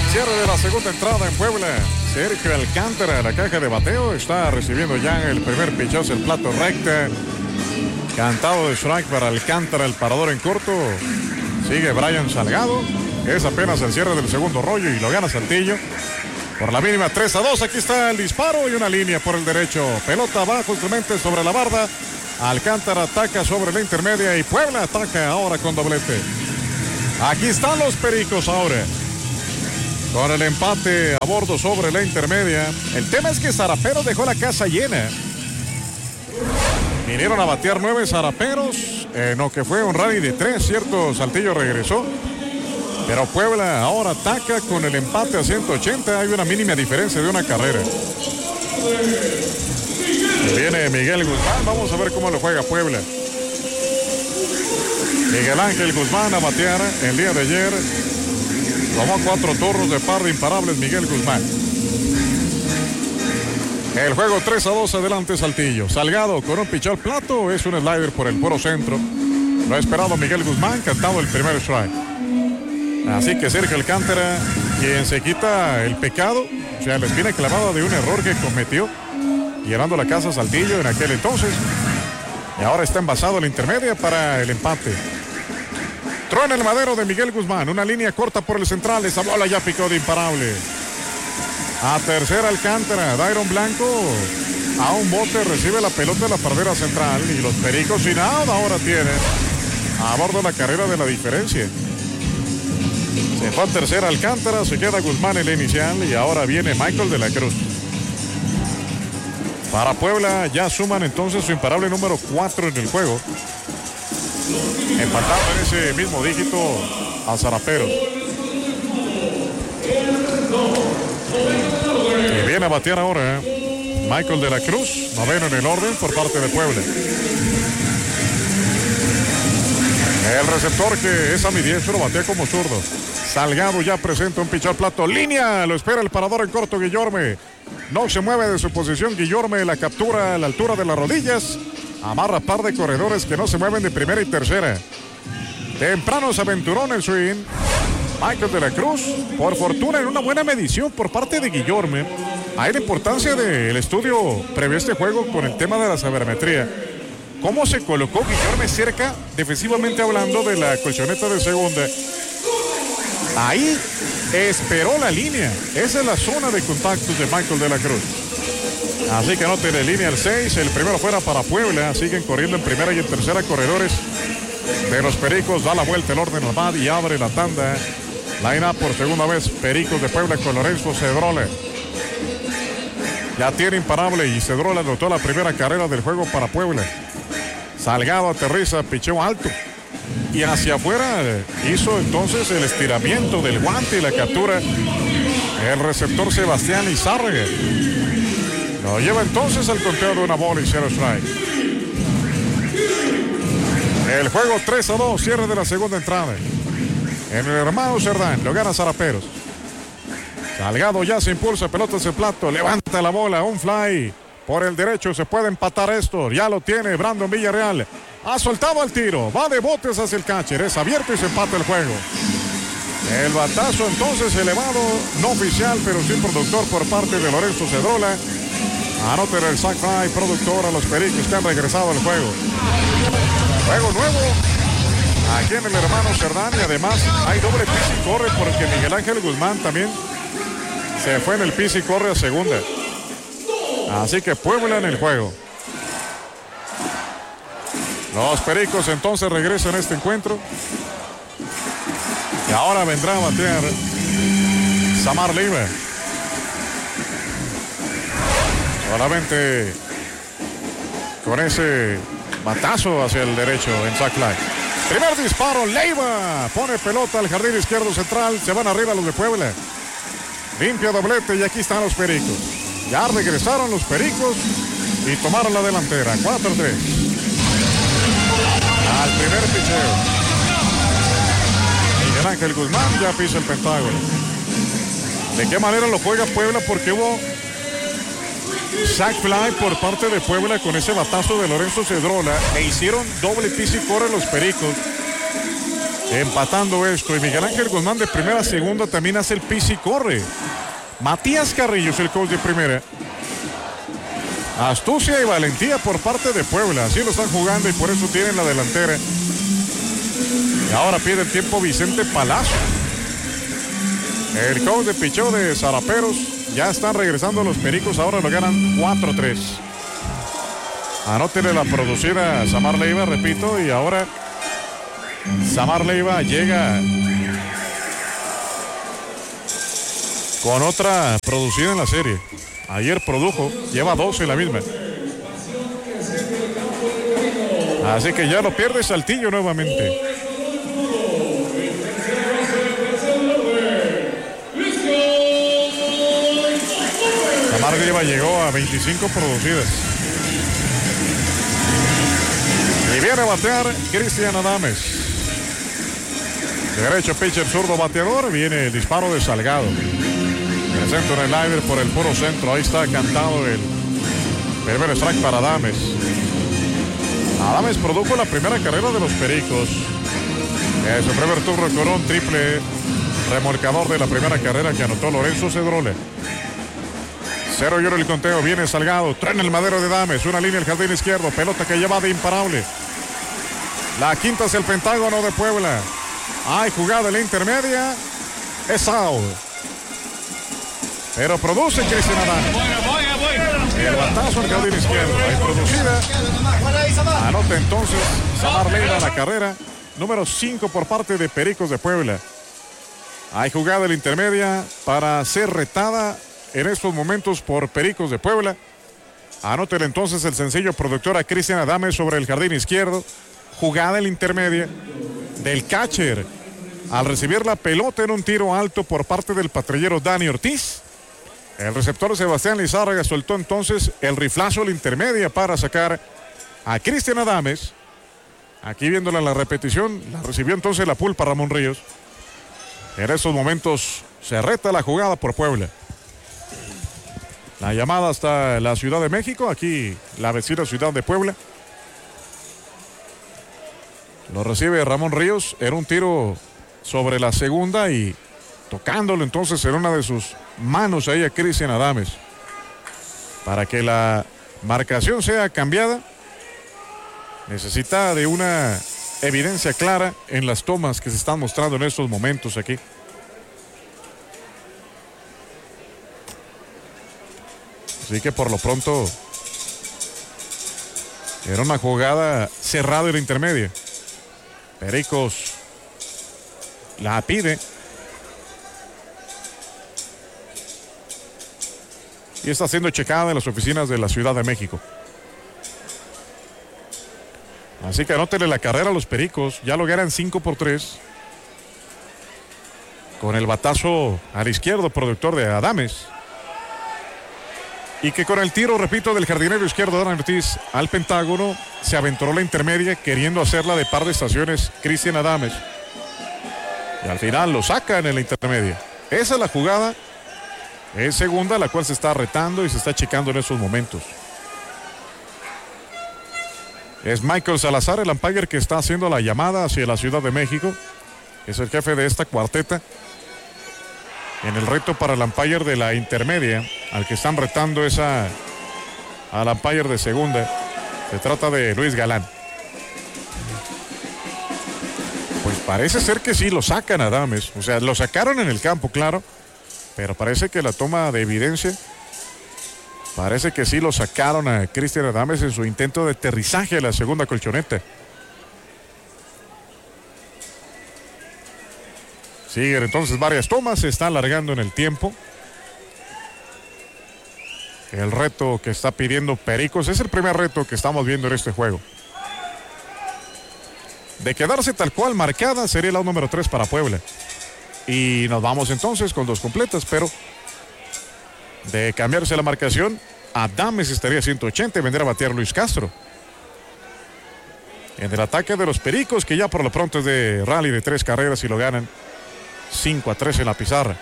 Cierre de la segunda entrada en Puebla. Sergio Alcántara, la caja de bateo, está recibiendo ya el primer pichazo, el plato recta. Cantado de strike para Alcántara, el parador en corto. Sigue Brian Salgado. Es apenas el cierre del segundo rollo y lo gana Saltillo. Por la mínima 3-2, aquí está el disparo y una línea por el derecho. Pelota va justamente sobre la barda. Alcántara ataca sobre la intermedia y Puebla ataca ahora con doblete. Aquí están los Pericos ahora. Con el empate a bordo sobre la intermedia. El tema es que Zaraperos dejó la casa llena. Vinieron a batear 9 Zaraperos. No, que fue un rally de 3, ¿cierto? Saltillo regresó. Pero Puebla ahora ataca con el empate a 180. Hay una mínima diferencia de una carrera. Viene Miguel Guzmán. Vamos a ver cómo lo juega Puebla. Miguel Ángel Guzmán a batear el día de ayer. Tomó 4 turnos de par de imparables Miguel Guzmán. El juego 3-2 adelante Saltillo. Salgado con un picheo al plato. Es un slider por el puro centro. Lo ha esperado Miguel Guzmán, cantado el primer strike. Así que Sergio Alcántara, quien se quita el pecado, o sea, la espina clavada de un error que cometió, llevando la casa a Saltillo en aquel entonces. Y ahora está envasado en la intermedia para el empate. Truena el madero de Miguel Guzmán. Una línea corta por el central. Esa bola ya picó de imparable. A tercera Alcántara. Dairon Blanco a un bote recibe la pelota de la pradera central. Y los Pericos sin nada ahora tienen a bordo la carrera de la diferencia. Se fue a tercera Alcántara. Se queda Guzmán en la inicial. Y ahora viene Michael de la Cruz. Para Puebla ya suman entonces su imparable número 4 en el juego. Empatado en ese mismo dígito a Zaraperos. Y viene a batear ahora Michael de la Cruz, noveno en el orden por parte de Puebla. El receptor que es ambidiestro batea como zurdo. Salgado ya presenta un pichar plato. Línea, lo espera el parador en corto Guillorme. No se mueve de su posición Guillorme, la captura a la altura de las rodillas. Amarra par de corredores que no se mueven de primera y tercera. Temprano se aventuró en el swing Michael de la Cruz. Por fortuna en una buena medición por parte de Guillorme. Hay la importancia del estudio previo a este juego con el tema de la sabermetría. Cómo se colocó Guillorme cerca, defensivamente hablando, de la colchoneta de segunda. Ahí esperó la línea. Esa es la zona de contactos de Michael de la Cruz. Así que no tiene línea el 6. El primero fuera para Puebla. Siguen corriendo en primera y en tercera corredores de los Pericos. Da la vuelta el orden al bat y abre la tanda. Line-up por segunda vez. Pericos de Puebla con Lorenzo Cedrola. Ya tiene imparable y Cedrola anotó la primera carrera del juego para Puebla. Salgado aterriza, picheo alto. Y hacia afuera hizo entonces el estiramiento del guante y la captura. El receptor Sebastián Izárraga. Lo lleva entonces al conteo de una bola y 0 strike. El juego 3-2, cierre de la segunda entrada. En el hermano Cerdán, lo gana Zaraperos. Salgado ya se impulsa, pelotas en plato, levanta la bola, un fly. Por el derecho se puede empatar esto, ya lo tiene Brandon Villarreal. Ha soltado el tiro, va de botes hacia el catcher, es abierto y se empata el juego. El batazo entonces elevado, no oficial, pero sí productor por parte de Lorenzo Cedrola. Anoten el sac fly, productor a los Pericos que han regresado al juego. Juego nuevo aquí en el hermano Cerdán y además hay doble pis y corre porque Miguel Ángel Guzmán también se fue en el pis y corre a segunda. Así que Puebla en el juego. Los Pericos entonces regresan a este encuentro. Y ahora vendrá a batear Samar Leiva. Solamente con ese batazo hacia el derecho en sac fly. Primer disparo, Leiva pone pelota al jardín izquierdo central. Se van arriba los de Puebla. Limpia doblete y aquí están los Pericos. Ya regresaron los Pericos y tomaron la delantera. 4-3. Al primer picheo. Miguel Ángel Guzmán ya pisa el pentágono. ¿De qué manera lo juega Puebla? Porque hubo sac fly por parte de Puebla con ese batazo de Lorenzo Cedrola e hicieron doble pis y corre los Pericos. empatando esto. Y Miguel Ángel Guzmán de primera a segunda también hace el pis y corre. Matías Carrillo es el coach de primera. Astucia y valentía por parte de Puebla. Así lo están jugando y por eso tienen la delantera. Y ahora pide el tiempo Vicente Palacio. El coach de picheo de Zaraperos. Ya están regresando los Pericos. Ahora lo ganan 4-3. Anótenle la producida a Samar Leiva, repito. Y ahora Samar Leiva llega con otra producida en la serie. Ayer produjo, lleva 12 en la misma. Así que ya lo pierde Saltillo nuevamente. Samar Leiva llegó a 25 producidas. Y viene a batear Cristian Adames. Derecho pitcher, zurdo bateador. Viene el disparo de Salgado. El centro en el aire por el puro centro. Ahí está cantado el primer strike para Adames. Adames produjo la primera carrera de los Pericos. En su primer turno con un triple remolcador de la primera carrera que anotó Lorenzo Cedrole. 0-0 el conteo. Viene Salgado. Trae el madero de Adames. Una línea al jardín izquierdo. Pelota que lleva de imparable. La quinta es el Pentágono de Puebla. Hay jugada en la intermedia. Es out. Pero produce Cristian Adames. El batazo al jardín izquierdo. Ahí producida. Anota entonces Samar Leiva la carrera número 5 por parte de Pericos de Puebla. Hay jugada en la intermedia para ser retada en estos momentos por Pericos de Puebla. Anótele entonces el sencillo productor a Cristian Adames sobre el jardín izquierdo. Jugada en la intermedia del catcher al recibir la pelota en un tiro alto por parte del patrullero Dani Ortiz. El receptor Sebastián Lizárraga soltó entonces el riflazo a la intermedia para sacar a Cristian Adames. Aquí viéndola en la repetición, la recibió entonces la pulpa Ramón Ríos. En estos momentos se reta la jugada por Puebla. La llamada hasta la Ciudad de México, aquí la vecina ciudad de Puebla. Lo recibe Ramón Ríos en un tiro sobre la segunda y tocándolo entonces en una de sus manos ahí a Cristian Adames. Para que la marcación sea cambiada, necesita de una evidencia clara en las tomas que se están mostrando en estos momentos aquí. Así que por lo pronto era una jugada cerrada en la intermedia. Pericos la pide. Y está siendo checada en las oficinas de la Ciudad de México. Así que anótenle la carrera a los Pericos. Ya lo ganan 5-3. Con el batazo al izquierdo, productor de Adames. Y que con el tiro, repito, del jardinero izquierdo Dani Ortiz al Pentágono, se aventuró la intermedia queriendo hacerla de par de estaciones Cristian Adames. Y al final lo sacan en la intermedia. Esa es la jugada en segunda, la cual se está retando y se está checando en esos momentos. Es Michael Salazar, el umpire, que está haciendo la llamada hacia la Ciudad de México. Es el jefe de esta cuarteta. En el reto para el umpire de la intermedia, al que están retando es al umpire de segunda. Se trata de Luis Galán. Pues parece ser que sí lo sacan a Adames. O sea, lo sacaron en el campo, claro. Pero parece que la toma de evidencia, parece que sí lo sacaron a Cristian Adames en su intento de aterrizaje a la segunda colchoneta. Siguen entonces varias tomas, se está alargando en el tiempo. El reto que está pidiendo Pericos es el primer reto que estamos viendo en este juego. De quedarse tal cual marcada sería la número 3 para Puebla. Y nos vamos entonces con 2 completas, pero de cambiarse la marcación, Adames estaría 180 y vendría a batear Luis Castro. En el ataque de los Pericos, que ya por lo pronto es de rally de 3 carreras y lo ganan 5-3 en la pizarra.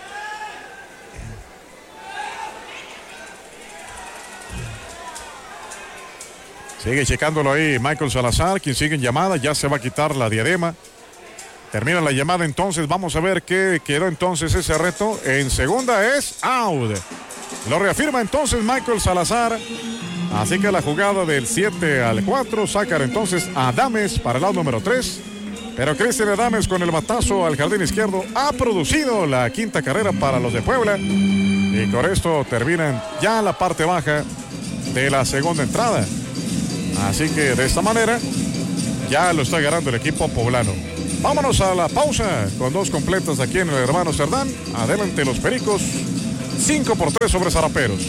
Sigue checándolo ahí Michael Salazar, quien sigue en llamada. Ya se va a quitar la diadema Termina la llamada entonces. Vamos a ver qué quedó entonces ese reto. En segunda es out. Lo reafirma entonces Michael Salazar. Así que la jugada del 7 al 4 sacan entonces a Adames para el lado número 3. Pero Cristian Adames con el batazo al jardín izquierdo ha producido la quinta carrera para los de Puebla. Y con esto terminan ya la parte baja de la segunda entrada. Así que de esta manera ya lo está ganando el equipo poblano. Vámonos a la pausa con 2 completas aquí en el hermano Cerdán. Adelante los Pericos. 5-3 sobre Zaraperos.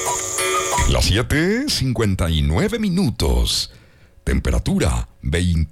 Las 7:59. Temperatura 20.